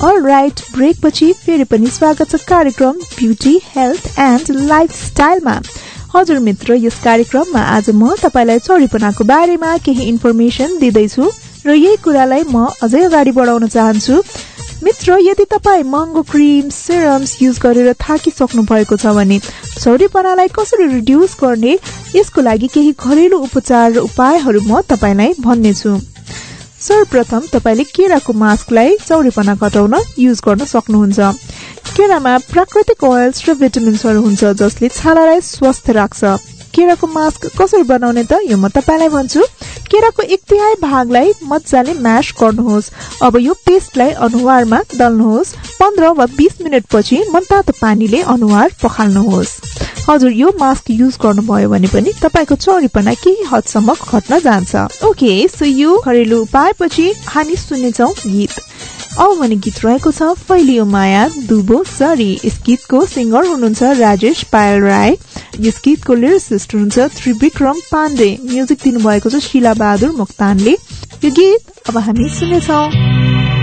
All right, brake पछि फेरि पनि स्वागत छ कार्यक्रम ब्युटी हेल्थ एन्ड लाइफस्टाइलमा। हजुर मित्र, यस कार्यक्रममा आज म तपाईलाई चौरीपनाको बारेमा केही इन्फर्मेसन दिँदैछु र यही कुरालाई म अझै अगाडि बढाउन चाहन्छु। मित्र, यदि तपाई महँगो क्रिम सेरम्स युज गरेर थाकिसक्नु भएको छ भने चौरीपनालाई कसरी रिड्युस गर्ने, यसको लागि केही घरेलु उपचार र उपायहरू म तपाईलाई भन्नेछु। सर्वप्रथम तपाईले केराको मास्कलाई चौरीपना घटाउन युज गर्न सक्नुहुन्छ। केरामा प्राकृतिक ओइल्स र भिटामिन्सहरू हुन्छ जसले छालालाई स्वस्थ राख्छ। केराको मास्क कसरी बनाउने त यो म तपाईलाई भन्छु। केराको 1/3 भागलाई मजाले म्याश गर्नुहोस्। अब यो पेस्टलाई अनुहारमा दल्नुहोस्। 15 वा 20 मिनेट पछि मनतातो पानीले अनुहार पखाल्नुहोस्। हजुर, यो मास्क युज गर्नुभयो भने पनि तपाईको चौरीपना केही हदसम्म घट्न जान्छ। ओके, सो यो घरेलु उपाय पछि हामी सुन्नेछौं गीत। अब भने गीत रहेको छ फैलियो माया दुबो सरी। यस गीतको सिंगर हुनुहुन्छ राजेश पायल राय। यस गीतको लिरिसिस्ट हुनुहुन्छ त्रिविक्रम पाण्डे। म्युजिक दिनुभएको छ शिला बहादुर मोक्तानले। यो गीत अब हामी सुन्नेछौं।